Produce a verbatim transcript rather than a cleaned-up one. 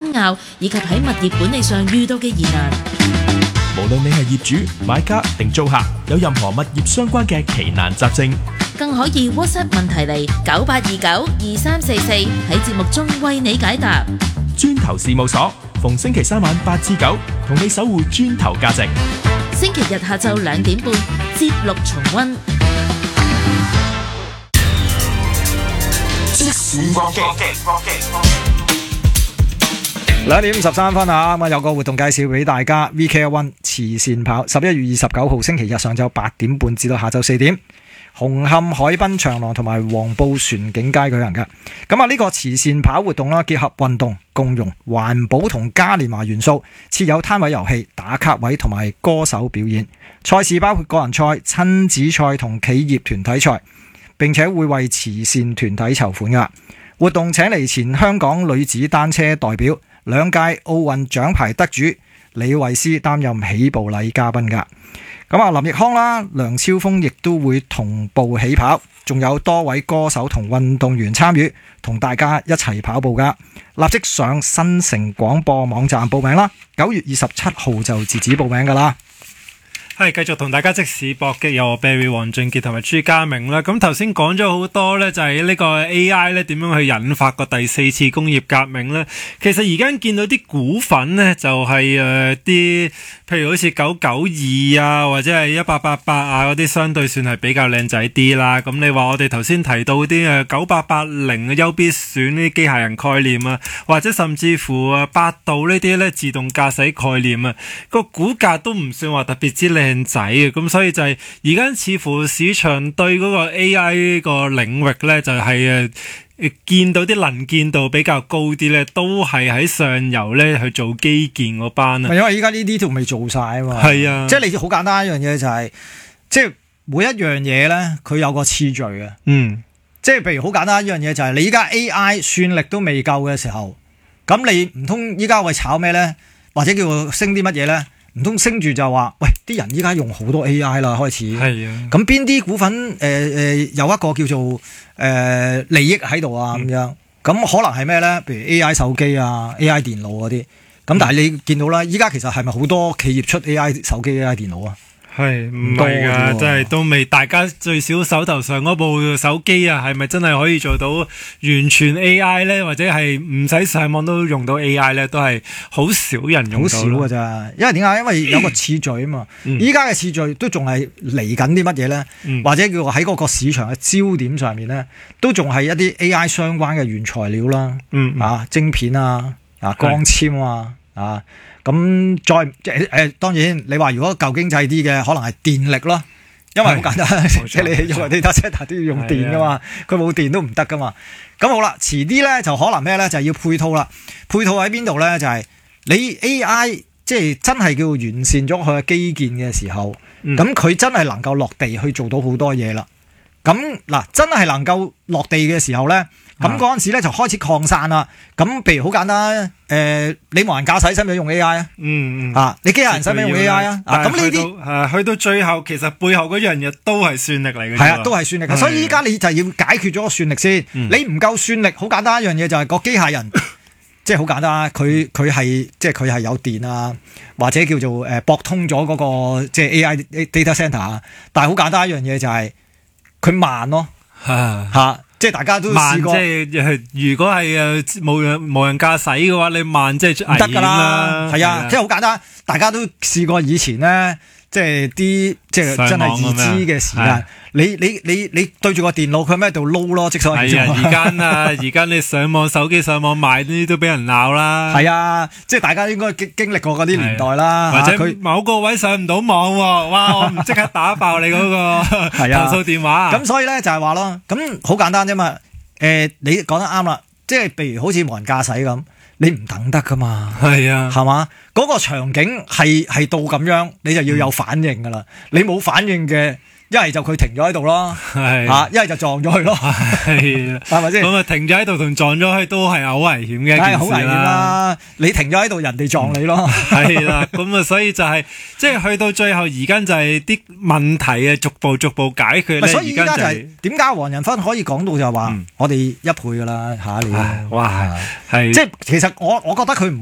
爭拗，以及喺物業管理上遇到嘅疑難。 無論你係業主、買家定租客，有任何物業相關嘅奇難雜症， 更可以 WhatsApp 問題嚟九八二九二三四四，喺節目中為你解答。 磚頭事務所逢星期三晚八至九，同你守護磚頭價值。 星期日下晝兩點半，節錄重溫。 即時搏擊， 兩點十三分啊！咁啊有個活動介紹俾大家 ，V K One 慈善跑，十一月二十九號星期日上晝八點半至到下晝四點，紅磡海濱長廊同埋黃埔船景街舉行嘅。咁啊呢個慈善跑活動啦，結合運動、共融、環保同嘉年華元素，設有攤位遊戲、打卡位同埋歌手表演。賽事包括個人賽、親子賽同企業團體賽。並且會為慈善團體籌款㗎。活動請嚟前香港女子單車代表、兩屆奧運獎牌得主李慧詩擔任起步禮嘉賓㗎。咁啊，林奕匡啦、梁超峰亦都會同步起跑，仲有多位歌手同運動員參與，同大家一齊跑步㗎。立即上新城廣播網站報名啦！九月二十七號就截止報名㗎啦。 係繼續同大家即時搏擊，有我 Barry 黃俊傑同埋朱家明啦。咁頭先講咗好多呢，就係呢個 A I 呢點樣去引發個第四次工業革命呢？其實而家見到啲股份呢，就係誒啲，譬如好似九九二啊，或者係一八八八啊嗰啲，相對算係比較靚仔啲啦。咁你話我哋頭先提到啲誒九八八零嘅優必選呢啲機械人概念啊，或者甚至乎啊百度呢啲呢自動駕駛概念啊，個股價都唔算話特別之靚仔嘅，咁所以就係而家似乎市場對嗰個 A I 呢個領域咧，就係誒見到啲能見度比較高啲咧，都係喺上游咧去做基建嗰班啊。 因為依家呢啲仲未做晒啊嘛。 係啊， 即係你好簡單一樣嘢就係、是，即係每一樣嘢咧，佢有個次序嘅。 嗯， 即係譬如好簡單一樣嘢就係、是，你依家 A I 算力都未夠嘅時候，咁你唔通依家會炒咩咧？或者叫做升啲乜嘢咧？唔通升住就話，喂，啲人依家用好多 A I 啦，開始。 係啊。咁邊啲股份誒誒、呃呃、有一個叫做誒、呃、利益喺度啊咁樣，咁、嗯、可能係咩咧？譬如 A I 手機啊、A I 電腦嗰啲，咁但係你見到啦，依家其實係咪好多企業出 A I 手機、A I 電腦啊？係唔係㗎，真係都未。大家最少手頭上嗰部手機啊，係咪真係可以做到完全 A I 咧？或者係唔使上網都用到 A I 咧？都係好少人用到。好少㗎咋？因為點解？因為有個次序啊嘛。依家嘅次序都仲係嚟緊啲乜嘢咧？嗯、或者叫喺嗰個市場嘅焦點上面咧，都仲係一啲 A I 相關嘅原材料啦。嗯嗯啊，晶片啊，啊光纖啊，啊。咁再即係誒，當然你話如果舊經濟啲嘅，可能係電力咯，因為好簡單，即係你因為你揸車都要用電噶嘛，佢冇電都唔得噶嘛。咁好啦，遲啲咧就可能咩咧，就係要配套啦。配套喺邊度咧？就係你 A I 即係真係叫完善咗佢嘅基建嘅時候，咁佢、嗯、真係能夠落地去做到好多嘢啦。咁嗱，真係能夠落地嘅時候咧。咁嗰陣時咧就開始擴散啦。咁譬如好簡單，誒、呃，你無人駕駛使唔使用 A I 啊？嗯嗯。啊，你機械人使唔使用 A I 啊？啊，咁呢啲誒，去到最後其實背後嗰樣嘢都係算力嚟嘅。係啊， 都係算力。所以依家你就要解決咗個算力先。嗯、你唔夠算力，好簡單一樣嘢就係個機械人，即係好簡單，佢佢係即係佢係有電啊，或者叫做誒駁通咗嗰、那個即係 A I data center 啊。但係好簡單一樣嘢就係佢慢咯。嚇嚇。即係大家都試過， 慢即係如果係誒無人無人駕駛嘅話，你慢即係唔得㗎啦。係啊，即係好簡單，大家都試過以前咧，即係啲即係真係易知嘅時間。你你你你對住個電腦，佢喺度撈咯，即所謂。 係啊，而家啊，而家你上網手機上網買呢啲都俾人鬧啦。 係啊，即係大家應該經經歷過嗰啲年代啦。 或者佢某個位上唔到網喎，哇！我唔即刻打爆你嗰個投訴電話。 咁所以咧就係話咯，咁好簡單啫嘛。誒，你講得啱啦，即係譬如好似無人駕駛咁，你唔等得噶嘛。係啊，係嘛？嗰個場景係係到咁樣，你就要有反應噶啦。你冇反應嘅。一係就佢停咗喺度咯，係嚇，一係就撞咗佢咯，係啦，係咪先？咁啊，停咗喺度同撞咗佢都係好危險嘅一件事啦。好危險啦！你停咗喺度，人哋撞你咯， 係啦。咁啊，所以就係即係去到最後，而家就係啲問題啊，逐步逐步解決咧。 所以而家就係點解黃仁勳可以講到就係話，我哋一倍噶啦，下一年。 哇，係即係其實我我覺得佢唔。